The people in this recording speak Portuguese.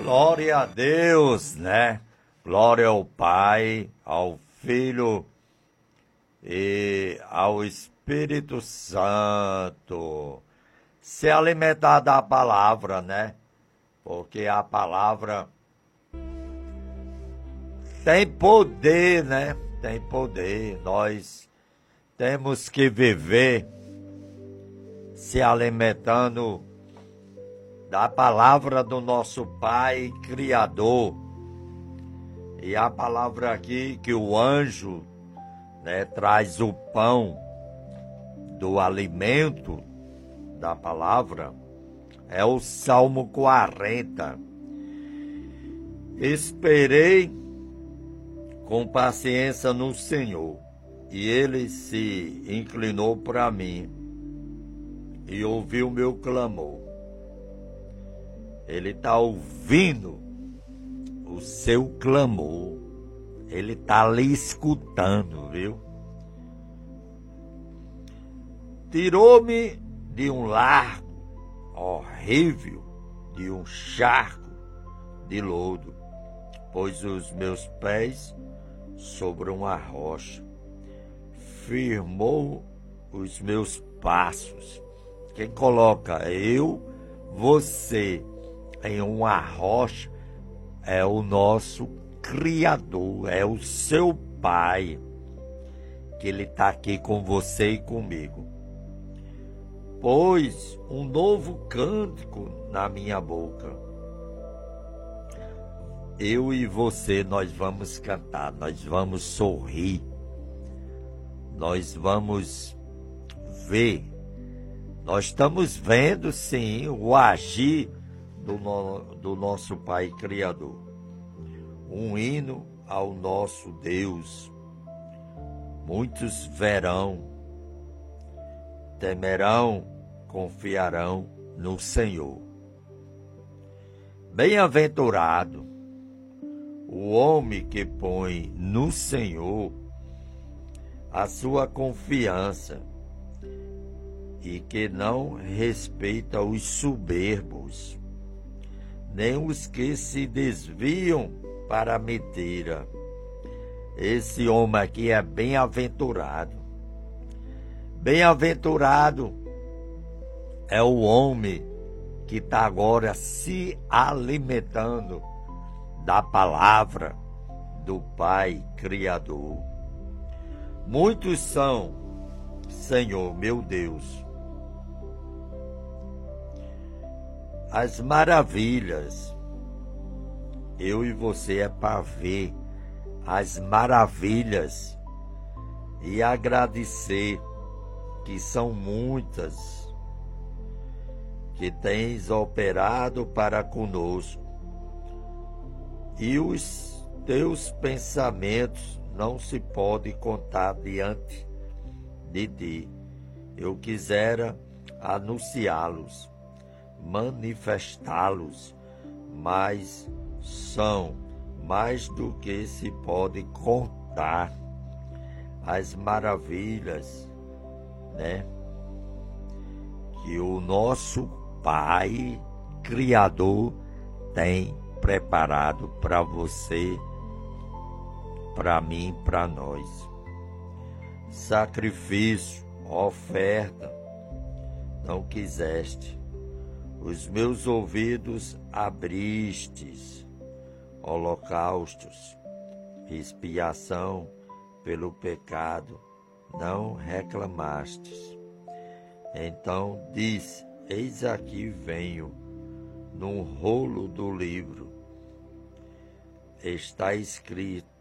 Glória a Deus, né? Glória ao Pai, ao Filho e ao Espírito Santo. Se alimentar da palavra, né? Porque a palavra tem poder, né? Tem poder. Nós temos que viver se alimentando da palavra do nosso Pai Criador. E a palavra aqui que o anjo, né, traz o pão do alimento da palavra é o Salmo 40. Esperei com paciência no Senhor, e ele se inclinou para mim e ouviu meu clamor. Ele está ouvindo o seu clamor. Ele está ali escutando, viu? Tirou-me de um largo horrível, de um charco de lodo, pôs os meus pés sobre uma rocha, firmou os meus passos. Quem coloca você em uma rocha é o nosso Criador, é o seu Pai, que Ele está aqui com você e comigo. Pôs um novo cântico na minha boca. Eu e você, nós vamos cantar, nós vamos sorrir, nós vamos ver. Nós estamos vendo, sim, o agir do nosso Pai Criador. Um hino ao nosso Deus. Muitos verão, temerão, confiarão no Senhor. Bem-aventurado o homem que põe no Senhor a sua confiança e que não respeita os soberbos, nem os que se desviam para a mentira. Esse homem aqui é bem-aventurado. Bem-aventurado é o homem que está agora se alimentando da palavra do Pai Criador. Muitos são, Senhor, meu Deus, as maravilhas. Eu e você é para ver as maravilhas e agradecer que são muitas que tens operado para conosco, e os teus pensamentos não se podem contar diante de ti. Eu quisera anunciá-los, manifestá-los, mas são mais do que se pode contar as maravilhas, né, que o nosso Pai Criador tem preparado para você, para mim, para nós. Sacrifício, oferta, não quiseste. Os meus ouvidos abristes, holocaustos, expiação pelo pecado, não reclamastes. Então disse: eis aqui venho, num rolo do livro está escrito: